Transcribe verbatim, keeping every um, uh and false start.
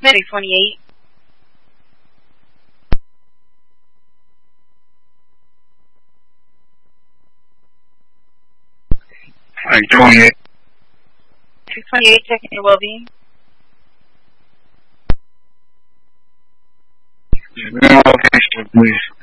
Maybe twenty-eight. Like twenty-eight. six twenty-eight, checking your well-being. Yeah, location, please.